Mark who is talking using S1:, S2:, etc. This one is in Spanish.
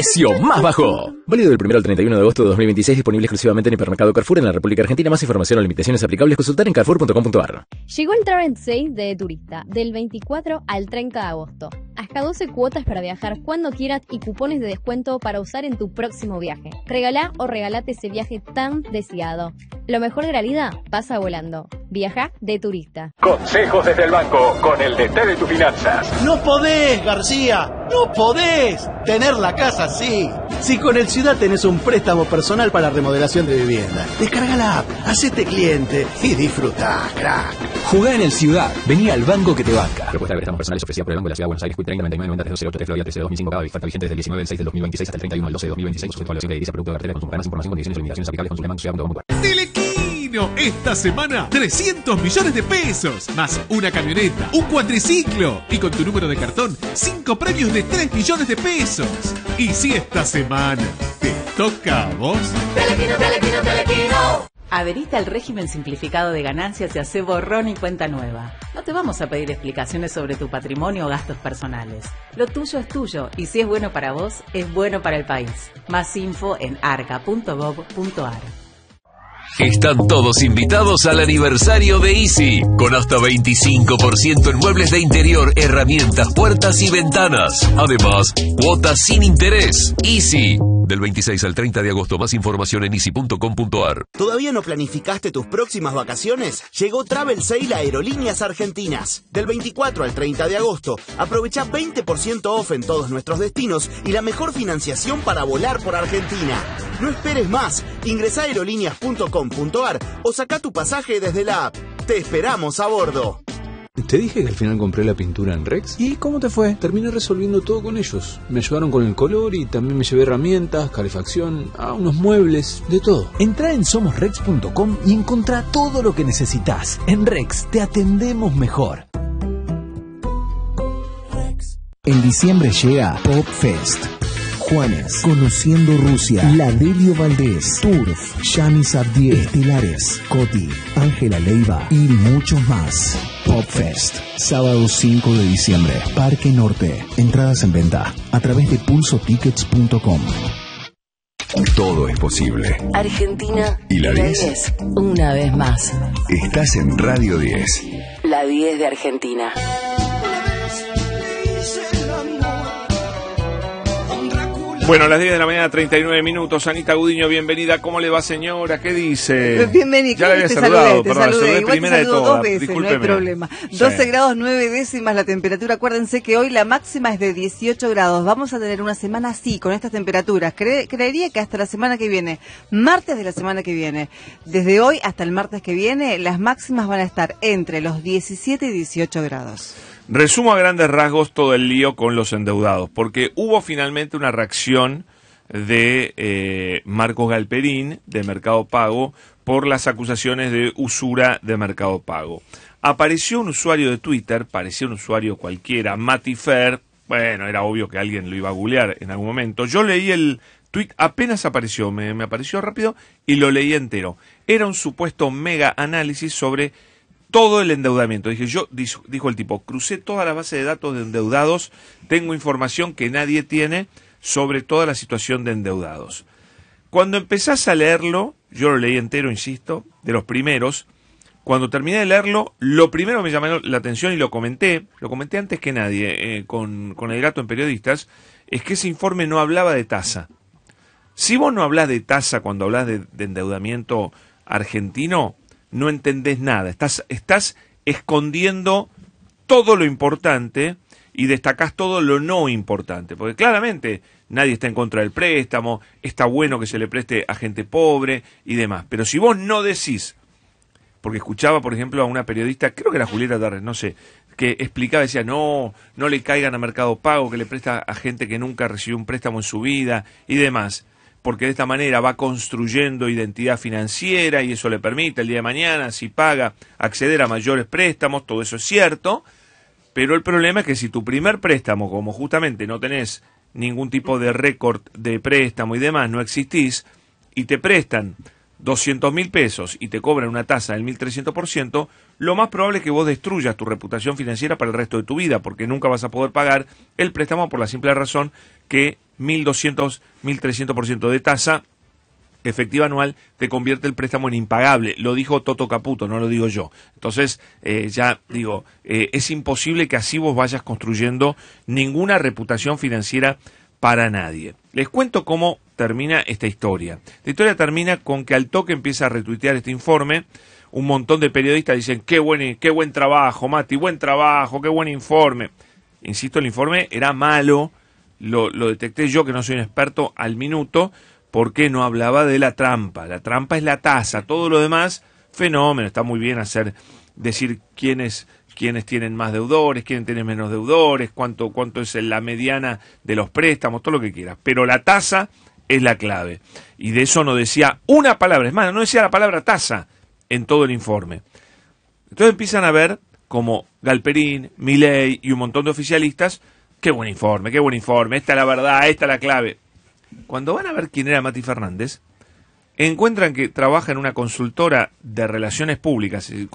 S1: precio más bajo. Válido del 1 al 31 de agosto de 2026, disponible exclusivamente en Hipermercado Carrefour en la República Argentina. Más información o limitaciones aplicables, consultar en carrefour.com.ar.
S2: Llegó el Travel Sale de Turista, del 24 al 30 de agosto. Hasta 12 cuotas para viajar cuando quieras y cupones de descuento para usar en tu próximo viaje. Regalá o regalate ese viaje tan deseado. Lo mejor de la vida pasa volando. Viaja de Turista.
S3: Consejos desde el banco con el DT de tus finanzas.
S4: No podés, García, no podés tener la casa así. Si con el Ciudad tenés un préstamo personal para remodelación de vivienda, descarga la app, hacete cliente y disfrutá, crack.
S1: Jugá en el Ciudad. Vení al banco que te banca.
S5: Propuesta de préstamos personales ofrecida por el Banco de la Ciudad de Buenos Aires. 30 99 90 308 3 13 2005 cada oferta vigente desde el 19 del 6 del 2026 hasta el 31 del 12 de 2026. Sujeto a evaluación de edilicia, producto de cartera, consumo. Más información, condiciones y limitaciones aplicables. Consulte banco.com.ar.
S6: Telequino, esta semana 300 millones de pesos, más una camioneta, un cuatriciclo y con tu número de cartón 5 premios de 3 millones de pesos. Y si esta semana te toca a vos,
S7: Telequino, Telequino, Telequino.
S8: Adherite al régimen simplificado de ganancias y hace borrón y cuenta nueva. No te vamos a pedir explicaciones sobre tu patrimonio o gastos personales. Lo tuyo es tuyo y si es bueno para vos, es bueno para el país. Más info en arca.gov.ar.
S9: Están todos invitados al aniversario de Easy, con hasta 25% en muebles de interior, herramientas, puertas y ventanas. Además, cuotas sin interés. Easy, del 26 al 30 de agosto. Más información en easy.com.ar.
S10: ¿Todavía no planificaste tus próximas vacaciones? Llegó Travel Sale a Aerolíneas Argentinas. Del 24 al 30 de agosto, aprovecha 20% off en todos nuestros destinos y la mejor financiación para volar por Argentina. No esperes más. Ingresá a aerolíneas.com.ar o saca tu pasaje desde la app. Te esperamos a bordo.
S11: Te dije que al final compré la pintura en Rex. ¿Y cómo te fue? Terminé resolviendo todo con ellos. Me ayudaron con el color y también me llevé herramientas, calefacción, unos muebles, de todo.
S12: Entrá en somosrex.com y encontrá todo lo que necesitas. En Rex te atendemos mejor. En diciembre llega Pop Fest. Juanes, Conociendo Rusia, Ladelio Valdés, Turf, Yanis Abdiel, Estelares, Coti, Ángela Leiva y muchos más. Pop Fest, sábado 5 de diciembre, Parque Norte. Entradas en venta a través de pulsotickets.com.
S13: Todo es posible.
S7: Argentina
S13: ¿Y la 10?
S7: Una vez más.
S13: Estás en Radio 10.
S7: La 10 de Argentina.
S14: Bueno, a las 10 de la mañana, 39 minutos. Anita Gudiño, bienvenida. ¿Cómo le va, señora? ¿Qué dice?
S15: Bienvenida.
S14: Ya le había saludado, perdón,
S15: saludé.
S14: saludé primera de todas.
S15: Dos veces,
S14: Discúlpeme.
S15: no hay problema. 12 grados 9 décimas la temperatura. Acuérdense que hoy la máxima es de 18 grados. Vamos a tener una semana así, con estas temperaturas. Creería que hasta la semana que viene, martes de la semana que viene, desde hoy hasta el martes que viene, las máximas van a estar entre los 17 y 18 grados.
S14: Resumo a grandes rasgos todo el lío con los endeudados, porque hubo finalmente una reacción de Marcos Galperín, de Mercado Pago, por las acusaciones de usura de Mercado Pago. Apareció un usuario de Twitter, parecía un usuario cualquiera, Matifer, bueno, era obvio que alguien lo iba a googlear en algún momento. Yo leí el tweet, apenas apareció, me apareció rápido y lo leí entero. Era un supuesto mega análisis sobre todo el endeudamiento. Dijo el tipo, crucé toda la base de datos de endeudados, tengo información que nadie tiene sobre toda la situación de endeudados. Cuando empezás a leerlo, yo lo leí entero, insisto, de los primeros, cuando terminé de leerlo, lo primero que me llamó la atención y lo comenté antes que nadie con el gato en Periodistas, es que ese informe no hablaba de tasa. Si vos no hablás de tasa cuando hablás de endeudamiento argentino, no entendés nada, estás escondiendo todo lo importante y destacás todo lo no importante, porque claramente nadie está en contra del préstamo, está bueno que se le preste a gente pobre y demás, pero si vos no decís, porque escuchaba por ejemplo a una periodista, creo que era Julieta Tarres, no sé, que explicaba, decía, no le caigan a Mercado Pago, que le presta a gente que nunca recibió un préstamo en su vida y demás, porque de esta manera va construyendo identidad financiera y eso le permite el día de mañana, si paga, acceder a mayores préstamos, todo eso es cierto, pero el problema es que si tu primer préstamo, como justamente no tenés ningún tipo de récord de préstamo y demás, no existís, y te prestan 200.000 pesos y te cobran una tasa del 1.300%, lo más probable es que vos destruyas tu reputación financiera para el resto de tu vida, porque nunca vas a poder pagar el préstamo por la simple razón que 1.200, 1.300% de tasa efectiva anual te convierte el préstamo en impagable. Lo dijo Toto Caputo, no lo digo yo. Entonces, es imposible que así vos vayas construyendo ninguna reputación financiera para nadie. Les cuento cómo termina esta historia. La historia termina con que al toque empieza a retuitear este informe. Un montón de periodistas dicen, qué buen trabajo, Mati, buen trabajo, qué buen informe. Insisto, el informe era malo, lo detecté yo, que no soy un experto, al minuto, porque no hablaba de la trampa. La trampa es la tasa, todo lo demás, fenómeno, está muy bien decir quiénes tienen más deudores, quiénes tienen menos deudores, cuánto es la mediana de los préstamos, todo lo que quieras. Pero la tasa es la clave. Y de eso no decía una palabra, es más, no decía la palabra tasa en todo el informe. Entonces empiezan a ver como Galperín, Milei y un montón de oficialistas, qué buen informe, esta es la verdad, esta es la clave. Cuando van a ver quién era Mati Fernández, encuentran que trabaja en una consultora de relaciones públicas,